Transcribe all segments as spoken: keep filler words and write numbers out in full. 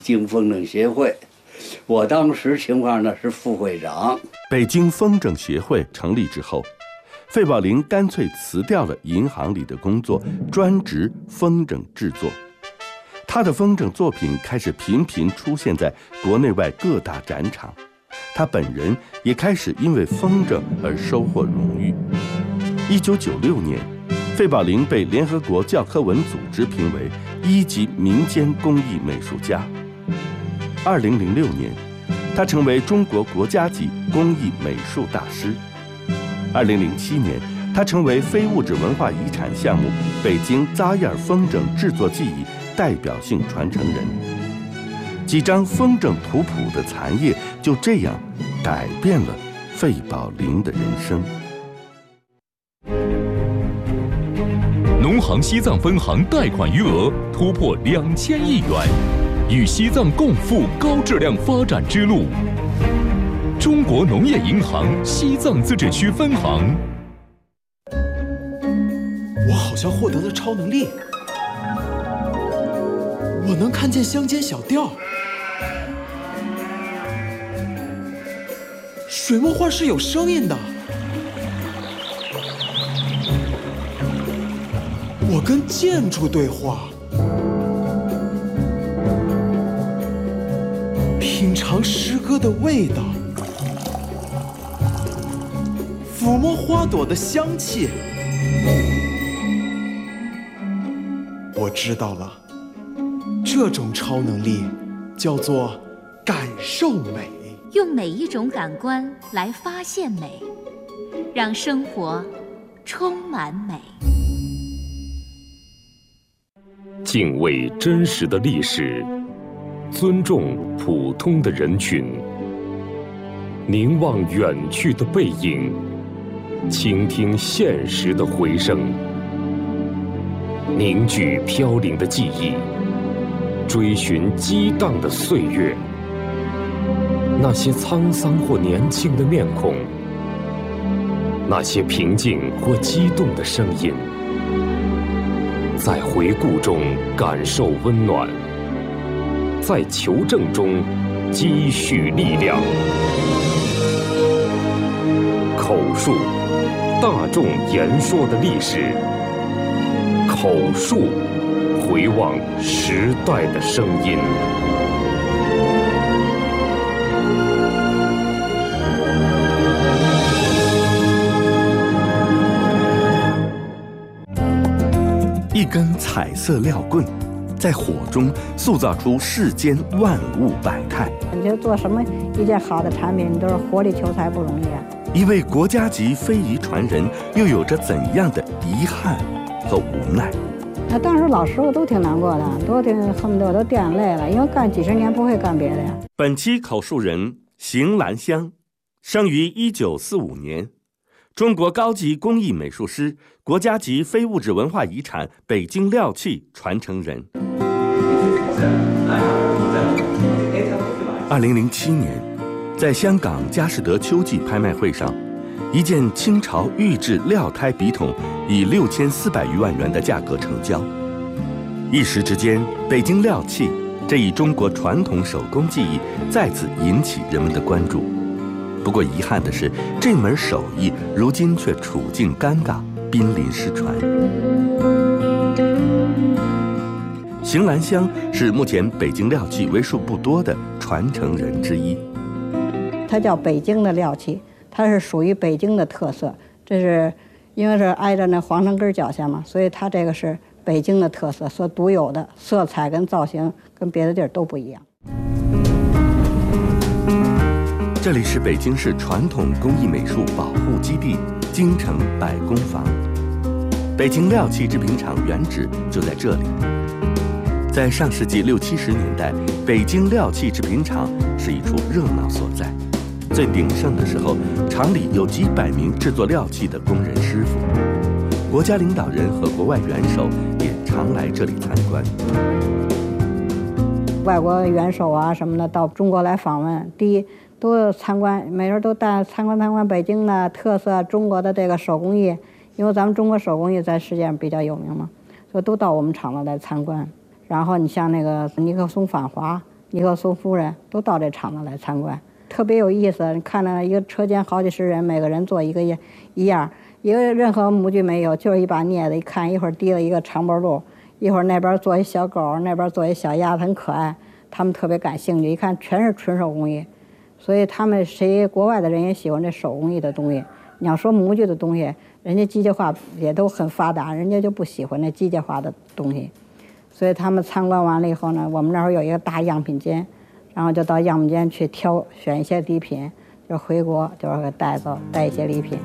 京风筝协会，我当时情况呢是副会长。 北京风筝协会成立之后，费宝林干脆辞掉了银行里的工作，专职风筝制作。他的风筝作品开始频频出现在国内外各大展场，他本人也开始因为风筝而收获荣誉。一九九六年，费宝林被联合国教科文组织评为一级民间工艺美术家。二零零六年，他成为中国国家级工艺美术大师。二零零七年，他成为非物质文化遗产项目北京扎燕风筝制作技艺代表性传承人。几张风筝图谱的残页就这样改变了费宝林的人生。 农行西藏分行贷款余额突破两千亿元，与西藏共赴高质量发展之路。中国农业银行西藏自治区分行。 我好像获得了超能力，我能看见乡间小调。水墨画是有声音的，我跟建筑对话，品尝诗歌的味道，抚摸花朵的香气。我知道了，这种超能力叫做感受美。 用每一种感官来发现美，让生活充满美。 敬畏真实的历史，尊重普通的人群，凝望远去的背影，倾听现实的回声，凝聚飘零的记忆，追寻激荡的岁月。那些沧桑或年轻的面孔，那些平静或激动的声音，在回顾中感受温暖，在求证中积蓄力量。口述，大众言说的历史；口述，回望时代的声音。 一根彩色料棍，在火中塑造出世间万物百态。 你就做什么一件好的产品，你都是活力求财不容易啊。 一位国家级非遗传人，又有着怎样的遗憾和无奈？ 那当时老师傅都挺难过的，都挺恨不得都掉眼泪了，因为干几十年不会干别的呀。 本期口述人邢兰香，生于一九四五年，中国高级工艺美术师，国家级非物质文化遗产北京料器传承人。二零零七年，在香港佳士得秋季拍卖会上，一件清朝玉制料胎笔筒以六千四百余万元的价格成交。一时之间，北京料器这一中国传统手工技艺再次引起人们的关注。不过遗憾的是，这门手艺如今却处境尴尬，濒临失传。邢兰香是目前北京料器为数不多的传承人之一。 它叫北京的料器，它是属于北京的特色。这是因为是挨着那皇城根脚下嘛，所以它这个是北京的特色，所独有的色彩跟造型跟别的地儿都不一样。 这里是北京市传统工艺美术保护基地京城百工坊，北京料器制品厂原址就在这里。在上世纪六七十年代，北京料器制品厂是一处热闹所在。最鼎盛的时候，厂里有几百名制作料器的工人师傅，国家领导人和国外元首也常来这里参观。 外国元首啊什么的到中国来访问，第一都参观，每人都带参观参观北京的特色，中国的这个手工艺，因为咱们中国手工艺在世界上比较有名嘛，所以都到我们厂子来参观。然后你像那个尼克松访华， 尼克松夫人都到这厂子来参观，特别有意思。你看到一个车间好几十人，每个人做一个一样，一个任何模具没有，就是一把镊子。一看一会儿提了一个长脖鹿，一会儿那边做一小狗，那边做一小鸭子，很可爱。他们特别感兴趣，一看全是纯手工艺，所以他们谁国外的人也喜欢这手工艺的东西。你要说模具的东西，人家机械化也都很发达，人家就不喜欢那机械化的东西。所以他们参观完了以后呢，我们那儿有一个大样品间，然后就到样品间去挑选一些礼品，就回国就是给带走带一些礼品。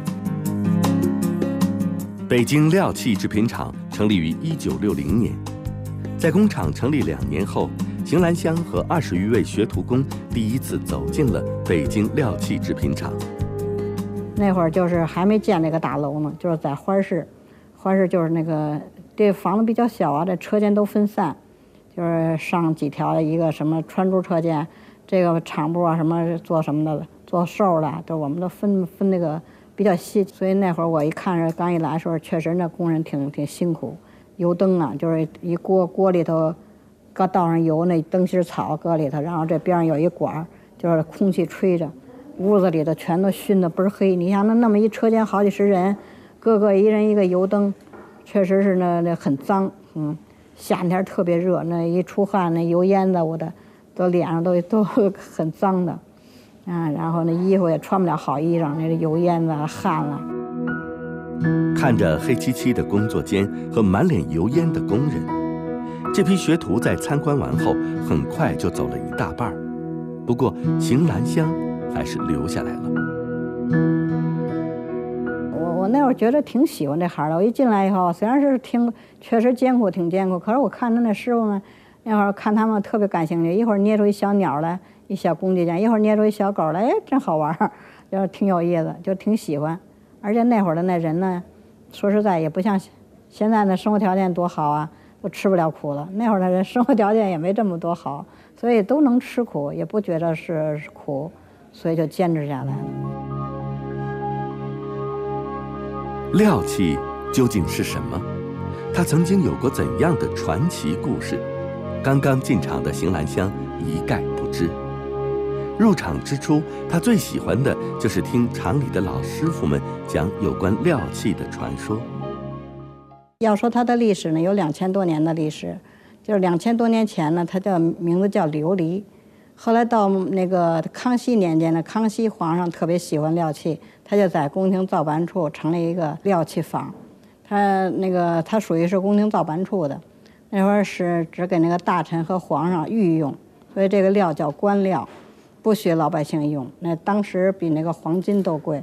北京料器制品厂成立于一九六零年，在工厂成立两年后，邢兰香和二十余位学徒工第一次走进了北京料器制品厂。 那会儿就是还没建那个大楼呢，就是在花市，花市就是那个这房子比较小啊，这车间都分散，就是上几条一个什么穿珠车间，这个厂部啊什么做什么的，做寿的，都我们都分分那个比较细。所以那会儿我一看着刚一来的时候，确实那工人挺挺辛苦，油灯啊就是一锅锅里头，刚倒上油，那灯芯草搁里头，然后这边上有一管，就是空气吹着。屋子里头全都熏得倍儿黑，你想那那么一车间好几十人，个个一人一个油灯，确实是那那很脏，嗯，夏天特别热，那一出汗那油烟子我的，都脸上都都很脏的，啊，然后那衣服也穿不了好衣裳，那油烟子汗了。 看着黑漆漆的工作间和满脸油烟的工人，这批学徒在参观完后，很快就走了一大半儿。不过邢兰香还是留下来了。 我我那会儿觉得挺喜欢这行的。我一进来以后，虽然是挺确实艰苦，挺艰苦，可是我看着那师傅们，那会儿看他们特别感兴趣，一会儿捏出一小鸟来，一小公鸡匠，一会儿捏出一小狗来，哎，真好玩儿，就是挺有意思，就挺喜欢。而且那会儿的那人呢，说实在也不像现在的生活条件多好啊，都吃不了苦了。那会儿的人生活条件也没这么多好，所以都能吃苦，也不觉得是苦。所以就坚持下来了。 料器究竟是什么？它曾经有过怎样的传奇故事？刚刚进厂的邢兰香一概不知。入厂之初，他最喜欢的就是听厂里的老师傅们讲有关料器的传说。 要说它的历史呢，有两千多年的历史，就是两千多年前呢，它叫名字叫琉璃。后来到那个康熙年间呢，康熙皇上特别喜欢料器，他就在宫廷造办处成立一个料器坊。他那个他属于是宫廷造办处的，那会儿是只给那个大臣和皇上御用，所以这个料叫官料，不许老百姓用。那当时比那个黄金都贵。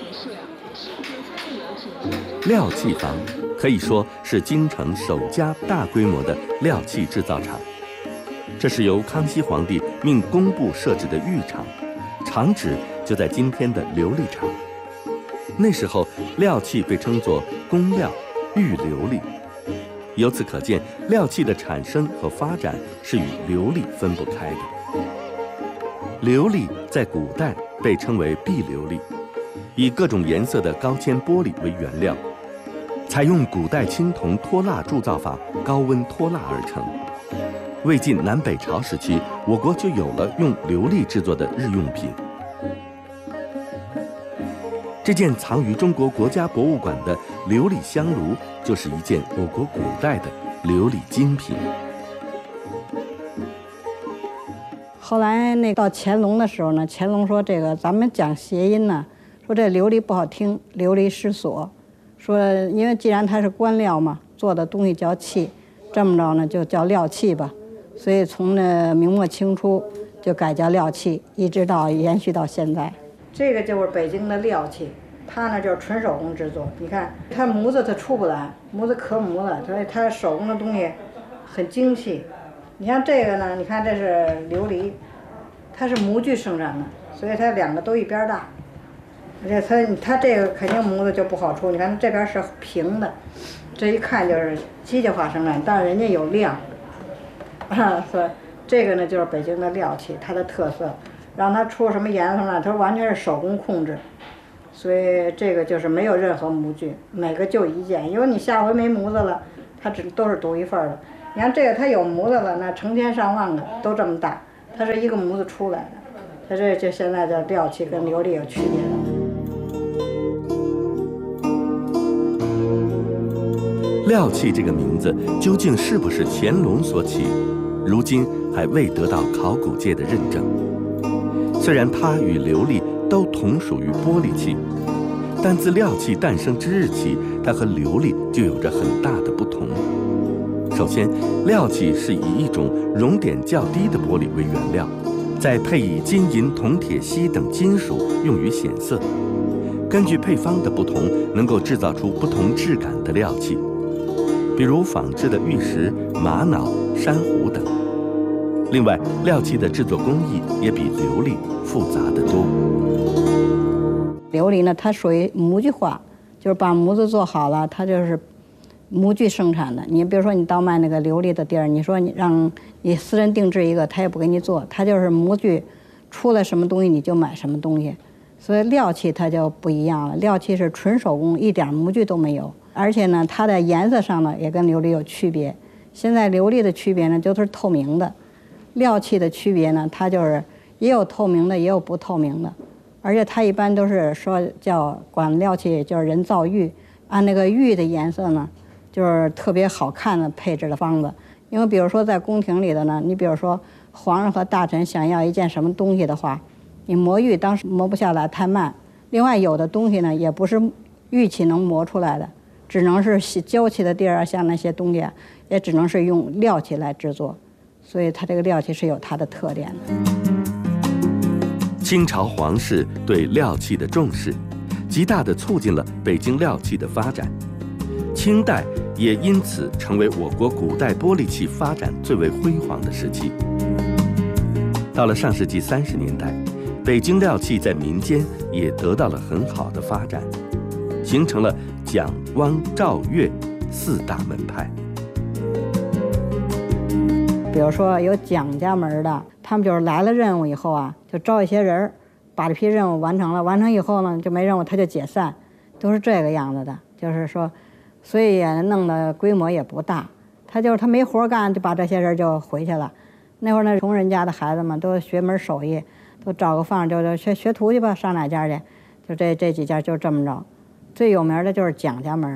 料器坊可以说是京城首家大规模的料器制造厂。这是由康熙皇帝命工部设置的御厂，厂址就在今天的琉璃厂。那时候料器被称作工料、御琉璃，由此可见料器的产生和发展是与琉璃分不开的。琉璃在古代被称为碧琉璃，以各种颜色的高纤玻璃为原料，采用古代青铜脱蜡铸造法，高温脱蜡而成。魏晋南北朝时期，我国就有了用琉璃制作的日用品。这件藏于中国国家博物馆的琉璃香炉，就是一件我国古代的琉璃精品。 后来那到乾隆的时候呢，乾隆说这个咱们讲谐音呢，说这琉璃不好听，琉璃失所，说因为既然它是官料嘛，做的东西叫器，这么着呢就叫料器吧。所以从那明末清初就改叫料器，一直到延续到现在。这个就是北京的料器，它呢就是纯手工制作。你看它模子它出不来，模子可模了，所以它手工的东西很精细。你像这个呢，你看这是琉璃，它是模具生产的，所以它两个都一边大。而且它它这个肯定模子就不好出，你看这边是平的，这一看就是机械化生产，但是人家有量。啊，所以这个呢就是北京的料器，它的特色，让它出什么颜色呢？它完全是手工控制，所以这个就是没有任何模具，每个就一件，因为你下回没模子了，它只都是独一份的。你看这个它有模子了，那成千上万个都这么大， 它是一个模子出来的，它这就现在这料器跟琉璃有区别的。料器这个名字究竟是不是乾隆所起，如今还未得到考古界的认证。虽然它与琉璃都同属于玻璃器，但自料器诞生之日起，它和琉璃就有着很大的不同。首先，料器是以一种熔点较低的玻璃为原料，再配以金银、铜、铁、锡等金属用于显色。根据配方的不同，能够制造出不同质感的料器，比如仿制的玉石、玛瑙、珊瑚等。另外，料器的制作工艺也比琉璃复杂得多。 琉璃呢，它属于模具化，就是把模子做好了，它就是模具生产的。你比如说，你到卖那个琉璃的地儿，你说你让你私人定制一个，他也不给你做，他就是模具出来什么东西你就买什么东西。所以料器它就不一样了，料器是纯手工，一点模具都没有，而且呢，它的颜色上呢也跟琉璃有区别。现在琉璃的区别呢就是透明的，料器的区别呢，它就是也有透明的，也有不透明的。而且它一般都是说叫管料器就是人造玉，按那个玉的颜色呢，就是特别好看的配置的方子。因为比如说在宫廷里的呢，你比如说皇上和大臣想要一件什么东西的话，你磨玉当时磨不下来，太慢。另外有的东西呢也不是玉器能磨出来的，只能是胶器的地儿，像那些东西啊，也只能是用料器来制作。所以它这个料器是有它的特点的。 清朝皇室对料器的重视，极大地促进了北京料器的发展。清代也因此成为我国古代玻璃器发展最为辉煌的时期。到了上世纪三十年代，北京料器在民间也得到了很好的发展，形成了蒋、汪、赵、岳四大门派。 比如说有蒋家门的，他们就是来了任务以后啊，就招一些人，把这批任务完成了，完成以后呢，就没任务他就解散，都是这个样子的。就是说，所以也弄的规模也不大，他就是他没活干，就把这些人就回去了。那会儿呢，穷人家的孩子们都学门手艺，都找个房就就学学徒去吧，上哪家去？就这这几家就这么着。最有名的就是蒋家门。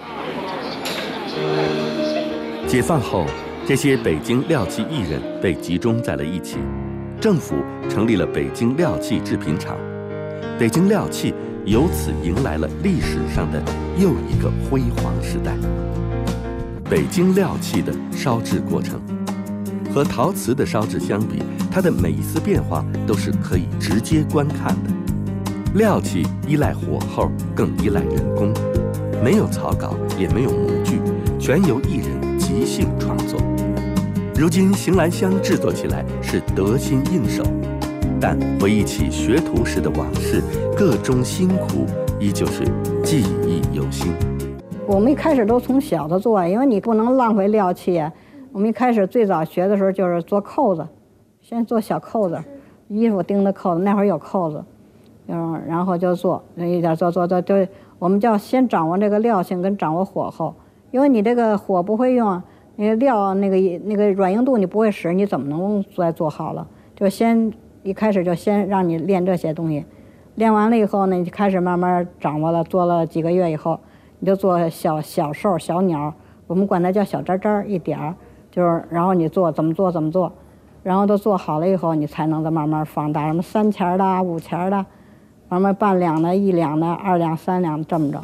解放后，这些北京料器艺人被集中在了一起，政府成立了北京料器制品厂，北京料器由此迎来了历史上的又一个辉煌时代。北京料器的烧制过程和陶瓷的烧制相比，它的每一丝变化都是可以直接观看的。料器依赖火候，更依赖人工，没有草稿，也没有模具，全由艺人即兴创作。如今邢兰香制作起来是得心应手，但回忆起学徒时的往事，各中辛苦依旧是记忆犹新。 我们一开始都从小的做，因为你不能浪费料器啊。我们一开始最早学的时候就是做扣子，先做小扣子，衣服钉的扣子，那会儿有扣子，嗯，然后就做，一点做做做，就我们就要先掌握这个料性跟掌握火候，因为你这个火不会用。那料那个那个软硬度你不会使，你怎么能再做好了？就先一开始就先让你练这些东西，练完了以后呢，你就开始慢慢掌握了。做了几个月以后，你就做小小兽、小鸟，我们管它叫小渣渣一点儿，就是然后你做怎么做怎么做，然后都做好了以后，你才能再慢慢放大，什么三钱的、五钱的，慢慢半两的、一两的、二两、三两这么着。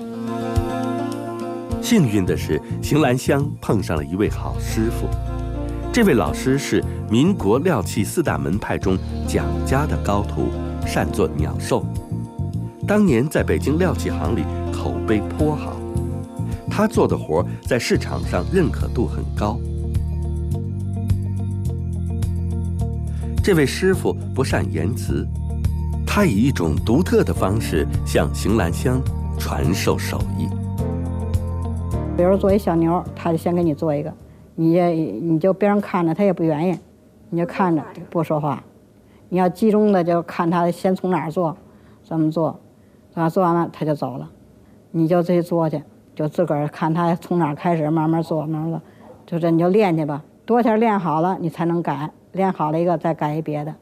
幸运的是，邢兰香碰上了一位好师傅。这位老师是民国料器四大门派中蒋家的高徒，善做鸟兽。当年在北京料器行里口碑颇好，他做的活在市场上认可度很高。这位师傅不善言辞，他以一种独特的方式向邢兰香传授手艺。 比如做一小牛，他就先给你做一个，你也你就边上看着，他也不愿意，你就看着不说话。你要集中的就看他先从哪儿做，怎么做，啊，做完了他就走了，你就自己做去，就自个儿看他从哪儿开始，慢慢做，慢慢做，就这你就练去吧。多天练好了，你才能改， 练好了一个再改一别的。